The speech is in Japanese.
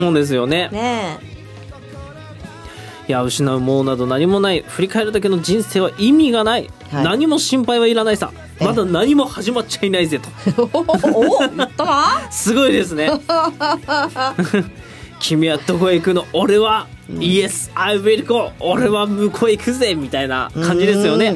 そうですよね。 ねいや、失うものなど何もない、振り返るだけの人生は意味がない、 はい何も心配はいらないさ、まだ何も始まっちゃいないぜとお言ったなすごいですね君はどこへ行くの、俺は、Yes I will go、俺は向こう行くぜみたいな感じですよね。